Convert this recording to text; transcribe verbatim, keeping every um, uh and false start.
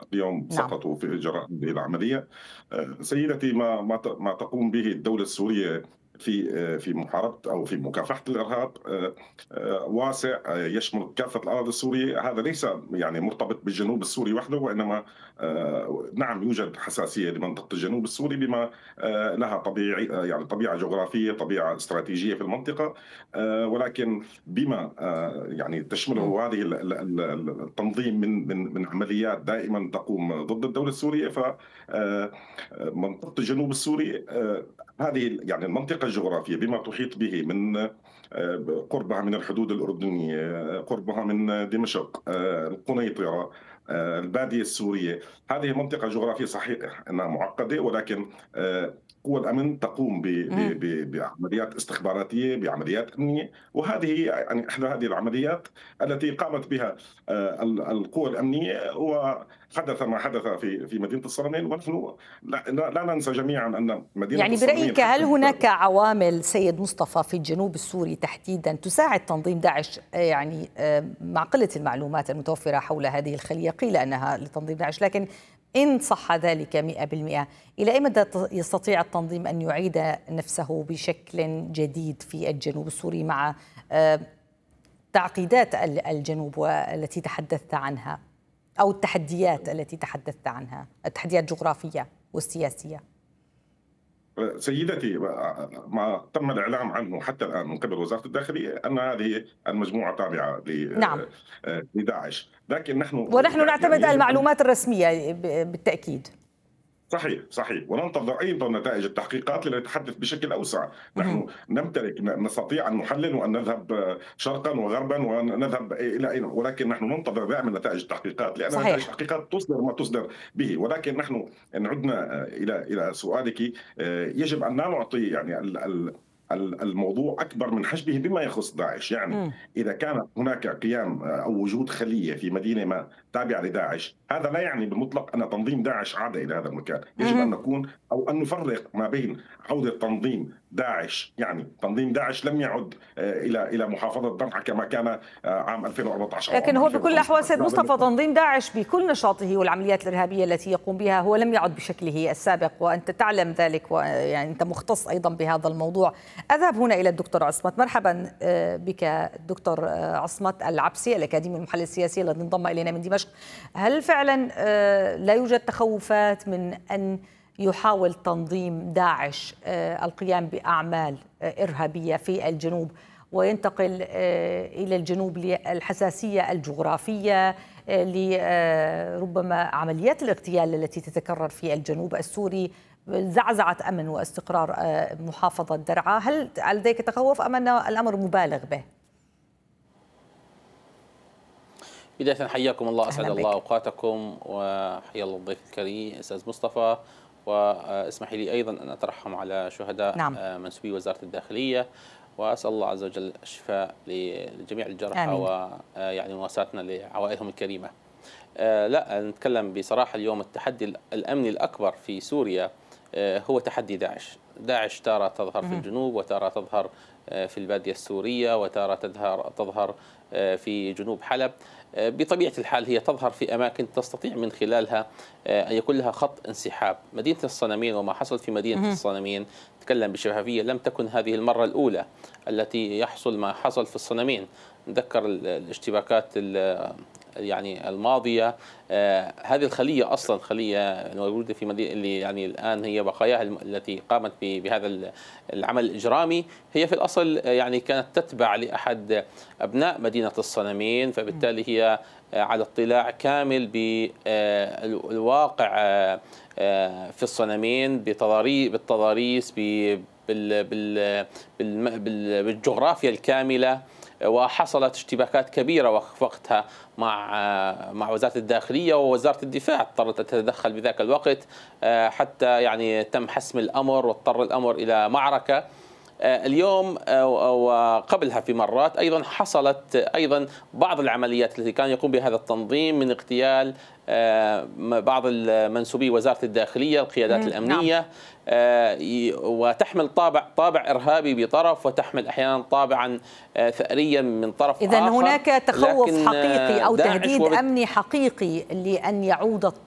اليوم نعم. سقطوا في إجراء هذه العملية. آه، سيدتي، ما ما ت- ما تقوم به الدولة السورية في آه، في محاربة أو في مكافحة الإرهاب آه، آه، واسع، آه، يشمل كافة الأراضي السورية. هذا ليس يعني مرتبط بالجنوب السوري وحده، وإنما آه، نعم يوجد حساسية لمنطقة الجنوب السوري بما آه، لها طبيعي آه، يعني طبيعة جغرافية، طبيعة استراتيجية في المنطقة. آه، ولكن بما آه، يعني مم. تشمله هذه ال- ال- ال- التنظيم من من من عمليات دائما تقوم ضد الدولة السورية، ف آه، منطقة الجنوب السوري آه، هذه يعني المنطقة الجغرافية بما تحيط به من آه، قربها من الحدود الأردنية، آه، قربها من دمشق، آه، القنيطرة، آه، البادية السورية. هذه منطقة جغرافية صحيح أنها معقدة، ولكن آه، قوى الأمن تقوم ب- مم. ب- ب- بعمليات استخباراتية، بعمليات أمنية، وهذه هي يعني إحدى هذه العمليات التي قامت بها آه، ال- القوى الأمنية. وحدث ما حدث في في مدينة الصرمين، ونحن لا, لا, لا ننسى جميعا أن مدينة يعني الصرمين برأيك حتى هل هناك عوامل سيد مصطفى في الجنوب السوري تحديدا تساعد تنظيم داعش، آه، يعني آه، مع قلة المعلومات المتوفرة حول هذه الخلية، قيل أنها لتنظيم داعش، لكن إن صح ذلك مئة بالمئة، إلى أي مدى يستطيع التنظيم أن يعيد نفسه بشكل جديد في الجنوب السوري مع آه، تعقيدات ال- الجنوب والتي تحدثت عنها، أو التحديات التي تحدثت عنها، التحديات الجغرافية والسياسية؟ سيدتي، ما تم الإعلام عنه حتى الآن من قبل وزارة الداخلية أن هذه المجموعة تابعة نعم، ل- لداعش، لكن نحن ونحن يعني نعتمد يجب أن المعلومات الرسمية ب- بالتأكيد. صحيح صحيح، وننتظر ايضا نتائج التحقيقات لنتحدث بشكل اوسع. مهم. نحن نمتلك، نستطيع ان نحلل وان نذهب شرقا وغربا ونذهب الى اين، ولكن نحن ننتظر دائما نتائج التحقيقات، لان نتائج صحيح. التحقيقات تصدر ما تصدر به. ولكن نحن ان عدنا الى الى سؤالك، يجب ان لا نعطي يعني ال- ال- ال- الموضوع اكبر من حجمه بما يخص داعش. يعني مم. اذا كان هناك قيام او وجود خليه في مدينه ما تابعه لداعش، هذا لا يعني بالمطلق ان تنظيم داعش عاد الى هذا المكان. يجب ان مهم. نكون او ان نفرق ما بين عوده تنظيم داعش، يعني تنظيم داعش لم يعد آه، الى الى محافظه درعا كما كان آه، عام ألفين وأربعة عشر او لكن عام هو بكل الأحوال ألفين وخمسة عشر. سيد هذا مصطفى، المفهوم. تنظيم داعش بكل نشاطه والعمليات الإرهابية التي يقوم بها هو لم يعد بشكله السابق، وأنت تعلم ذلك، ويعني أنت مختص أيضا بهذا الموضوع. أذهب هنا إلى الدكتور عصمت. مرحبا آه، بك دكتور آه، عصمت العبسي، الأكاديمي المحلل السياسي الذي انضم إلينا من دمشق. هل فعلا آه، لا يوجد تخوفات من أن يحاول تنظيم داعش آه، القيام بأعمال آه، إرهابية في الجنوب، وينتقل آه، إلى الجنوب للحساسية الجغرافية، آه، لربما عمليات الاغتيال التي تتكرر في الجنوب السوري، زعزعة أمن واستقرار آه، محافظة درعا؟ هل لديك تخوف أم أن الأمر مبالغ به؟ بداية حياكم الله، أهلا أسعد الله بك. أوقاتكم، وحيا الله الضيف الكريم أستاذ مصطفى. واسمحي لي أيضا أن أترحم على شهداء نعم. منسوبي وزارة الداخلية، وأسأل الله عز وجل الشفاء لجميع الجرحى، آمين. ويعني مواساتنا لعوائلهم الكريمة. لا، نتكلم بصراحة، اليوم التحدي الأمني الأكبر في سوريا هو تحدي داعش. داعش تارة تظهر في مهم. الجنوب، وتارة تظهر في البادية السورية، وتارة تظهر تظهر في جنوب حلب. بطبيعة الحال هي تظهر في أماكن تستطيع من خلالها أن يكون لها خط انسحاب. مدينة الصنمين وما حصل في مدينة مهم. الصنمين، تكلم بشفافية، لم تكن هذه المرة الأولى التي يحصل ما حصل في الصنمين. نذكر الاشتباكات يعني الماضية. آه هذه الخلية أصلا خلية موجودة في مدينة، اللي يعني الآن هي بقاياها التي قامت بهذا العمل الإجرامي، هي في الأصل يعني كانت تتبع لأحد أبناء مدينة الصنمين، فبالتالي هي على اطلاع كامل بالواقع في الصنمين، بالتضاريس، بالجغرافيا الكاملة. وحصلت اشتباكات كبيرة وقتها مع مع وزارة الداخلية، ووزارة الدفاع اضطرت تتدخل بذاك الوقت، حتى يعني تم حسم الأمر واضطر الأمر إلى معركة. اليوم وقبلها في مرات أيضا حصلت أيضا بعض العمليات التي كان يقوم بها هذا التنظيم من اغتيال بعض المنسوبي وزارة الداخلية، القيادات الأمنية. وتحمل طابع طابع إرهابي بطرف، وتحمل أحيانا طابعا ثأريا من طرف آخر. إذن هناك تخوف حقيقي أو تهديد وبت... أمني حقيقي لأن يعود